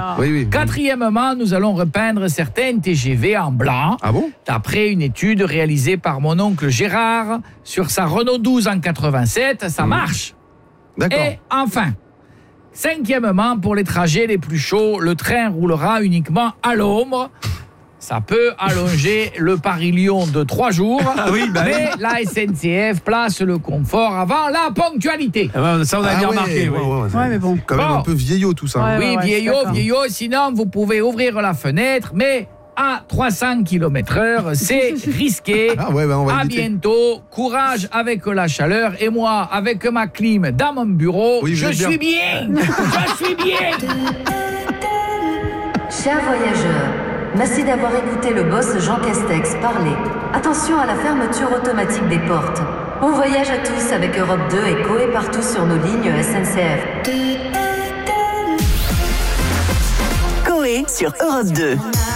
Oui. Quatrièmement, nous allons repeindre certains TGV en blanc. Ah bon ? D'après une étude réalisée par mon oncle Gérard sur sa Renault 12 en 87, ça marche. D'accord. Et enfin, cinquièmement, pour les trajets les plus chauds, le train roulera uniquement à l'ombre. Ça peut allonger le Paris-Lyon de 3 jours, mais la SNCF place le confort avant la ponctualité. Ça, on a bien remarqué. Ouais, mais bon. Quand même un peu vieillot tout ça. Ouais. Oui, vieillot. Sinon, vous pouvez ouvrir la fenêtre, mais à 300 km/h, c'est risqué. On va à éviter. bientôt. Courage avec la chaleur. Et moi, avec ma clim dans mon bureau, je suis bien. Je suis bien. Chers voyageurs, merci d'avoir écouté le boss Jean Castex parler. Attention à la fermeture automatique des portes. Bon voyage à tous avec Europe 2 et Coé partout sur nos lignes SNCF. Coé sur Europe 2.